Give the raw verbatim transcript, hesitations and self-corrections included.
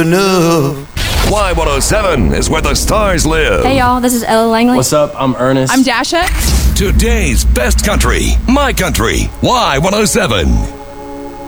enough. Y one oh seven is where the stars live. Hey y'all, this is Ella Langley. What's up? I'm Ernest. I'm Dasha. Today's best country, my country, Y one oh seven.